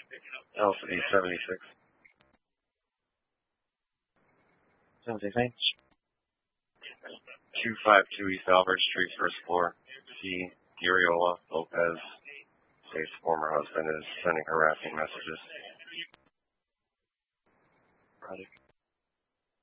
Alpha 876. 768. 252 East Albert Street, first floor. C. Guriola Lopez, state's former husband, is sending harassing messages. Roger.